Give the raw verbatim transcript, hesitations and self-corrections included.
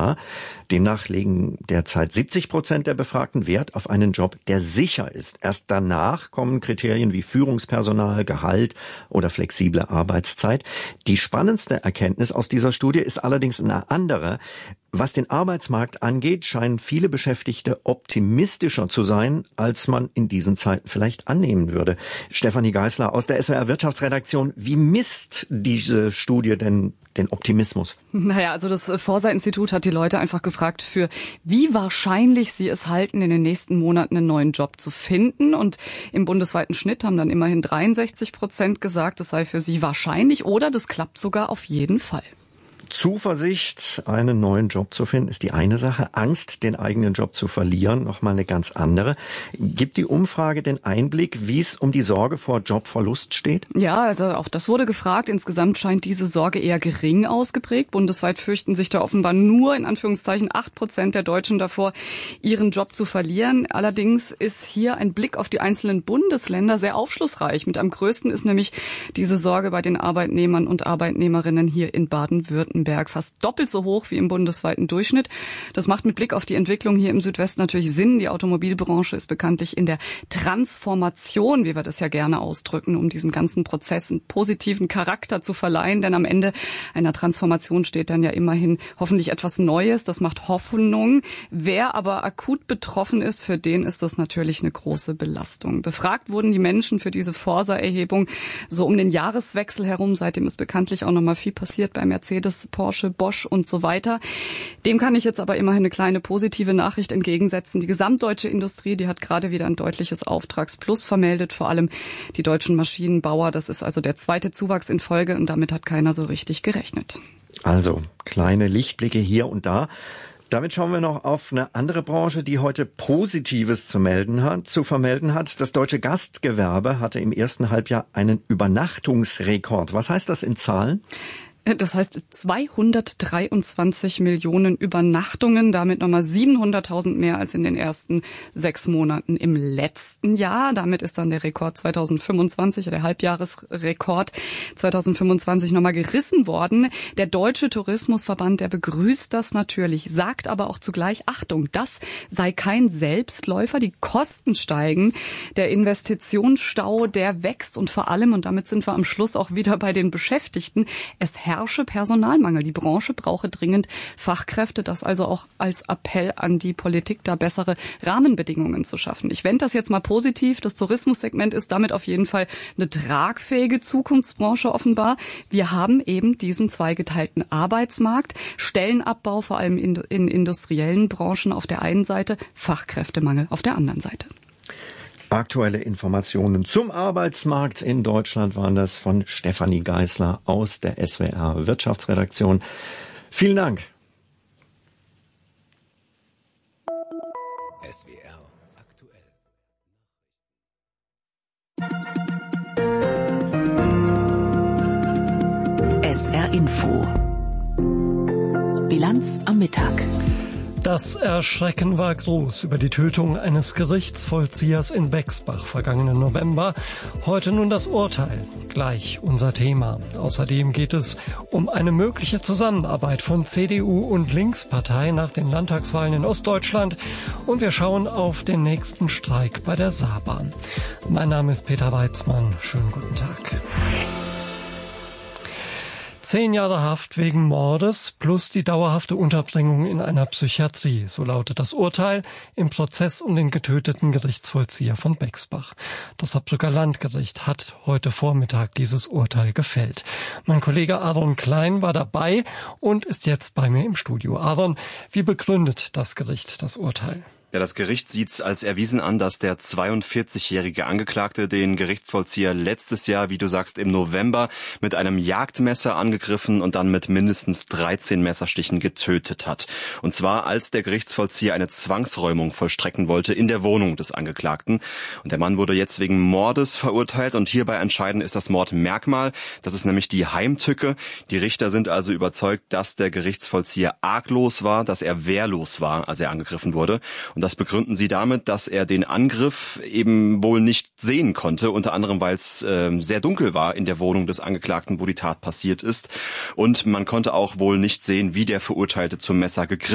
Jahr. Demnach legen derzeit siebzig Prozent der Befragten Wert auf einen Job, der sicher ist. Erst danach kommen Kriterien wie Führungspersonal, Gehalt oder flexible Arbeitszeit. Die spannendste Erkenntnis aus dieser Studie ist allerdings eine andere. Was den Arbeitsmarkt angeht, scheinen viele Beschäftigte optimistischer zu sein, als man in diesen Zeiten vielleicht annehmen würde. Stefanie Geisler aus der S W R Wirtschaftsredaktion, wie misst diese Studie denn den Optimismus? Naja, also das Forsa-Institut hat die Leute einfach gefragt, für wie wahrscheinlich sie es halten, in den nächsten Monaten einen neuen Job zu finden. Und im bundesweiten Schnitt haben dann immerhin dreiundsechzig Prozent gesagt, es sei für sie wahrscheinlich oder das klappt sogar auf jeden Fall. Zuversicht, einen neuen Job zu finden, ist die eine Sache. Angst, den eigenen Job zu verlieren, nochmal eine ganz andere. Gibt die Umfrage den Einblick, wie es um die Sorge vor Jobverlust steht? Ja, also auch das wurde gefragt. Insgesamt scheint diese Sorge eher gering ausgeprägt. Bundesweit fürchten sich da offenbar nur, in Anführungszeichen, acht Prozent der Deutschen davor, ihren Job zu verlieren. Allerdings ist hier ein Blick auf die einzelnen Bundesländer sehr aufschlussreich. Mit am größten ist nämlich diese Sorge bei den Arbeitnehmern und Arbeitnehmerinnen hier in Baden-Württemberg. Fast doppelt so hoch wie im bundesweiten Durchschnitt. Das macht mit Blick auf die Entwicklung hier im Südwesten natürlich Sinn. Die Automobilbranche ist bekanntlich in der Transformation, wie wir das ja gerne ausdrücken, um diesem ganzen Prozess einen positiven Charakter zu verleihen. Denn am Ende einer Transformation steht dann ja immerhin hoffentlich etwas Neues. Das macht Hoffnung. Wer aber akut betroffen ist, für den ist das natürlich eine große Belastung. Befragt wurden die Menschen für diese Forsa-Erhebung so um den Jahreswechsel herum. Seitdem ist bekanntlich auch noch mal viel passiert bei Mercedes, Porsche, Bosch und so weiter. Dem kann ich jetzt aber immerhin eine kleine positive Nachricht entgegensetzen. Die gesamtdeutsche Industrie, die hat gerade wieder ein deutliches Auftragsplus vermeldet, vor allem die deutschen Maschinenbauer. Das ist also der zweite Zuwachs in Folge und damit hat keiner so richtig gerechnet. Also kleine Lichtblicke hier und da. Damit schauen wir noch auf eine andere Branche, die heute Positives zu melden hat, zu vermelden hat. Das deutsche Gastgewerbe hatte im ersten Halbjahr einen Übernachtungsrekord. Was heißt das in Zahlen? Das heißt zweihundertdreiundzwanzig Millionen Übernachtungen, damit nochmal siebenhunderttausend mehr als in den ersten sechs Monaten im letzten Jahr. Damit ist dann der Rekord zweitausendfünfundzwanzig, der Halbjahresrekord zweitausendfünfundzwanzig nochmal gerissen worden. Der Deutsche Tourismusverband, der begrüßt das natürlich, sagt aber auch zugleich, Achtung, das sei kein Selbstläufer, die Kosten steigen, der Investitionsstau, der wächst und vor allem, und damit sind wir am Schluss auch wieder bei den Beschäftigten, es herrscht Personalmangel. Die Branche brauche dringend Fachkräfte. Das also auch als Appell an die Politik, da bessere Rahmenbedingungen zu schaffen. Ich wende das jetzt mal positiv. Das Tourismussegment ist damit auf jeden Fall eine tragfähige Zukunftsbranche offenbar. Wir haben eben diesen zweigeteilten Arbeitsmarkt, Stellenabbau vor allem in, in industriellen Branchen auf der einen Seite, Fachkräftemangel auf der anderen Seite. Aktuelle Informationen zum Arbeitsmarkt in Deutschland waren das von Stefanie Geisler aus der S W R Wirtschaftsredaktion. Vielen Dank. S W R aktuell. S R Info. Bilanz am Mittag. Das Erschrecken war groß über die Tötung eines Gerichtsvollziehers in Bexbach vergangenen November. Heute nun das Urteil. Gleich unser Thema. Außerdem geht es um eine mögliche Zusammenarbeit von C D U und Linkspartei nach den Landtagswahlen in Ostdeutschland. Und wir schauen auf den nächsten Streik bei der Saarbahn. Mein Name ist Peter Weizmann. Schönen guten Tag. Zehn Jahre Haft wegen Mordes plus die dauerhafte Unterbringung in einer Psychiatrie. So lautet das Urteil im Prozess um den getöteten Gerichtsvollzieher von Bexbach. Das Saarbrücker Landgericht hat heute Vormittag dieses Urteil gefällt. Mein Kollege Aaron Klein war dabei und ist jetzt bei mir im Studio. Aaron, wie begründet das Gericht das Urteil? Ja, das Gericht sieht es als erwiesen an, dass der zweiundvierzigjährige Angeklagte den Gerichtsvollzieher letztes Jahr, wie du sagst, im November mit einem Jagdmesser angegriffen und dann mit mindestens dreizehn Messerstichen getötet hat. Und zwar, als der Gerichtsvollzieher eine Zwangsräumung vollstrecken wollte in der Wohnung des Angeklagten. Und der Mann wurde jetzt wegen Mordes verurteilt und hierbei entscheidend ist das Mordmerkmal. Das ist nämlich die Heimtücke. Die Richter sind also überzeugt, dass der Gerichtsvollzieher arglos war, dass er wehrlos war, als er angegriffen wurde. Und das begründen sie damit, dass er den Angriff eben wohl nicht sehen konnte, unter anderem, weil es äh, sehr dunkel war in der Wohnung des Angeklagten, wo die Tat passiert ist. Und man konnte auch wohl nicht sehen, wie der Verurteilte zum Messer gegriffen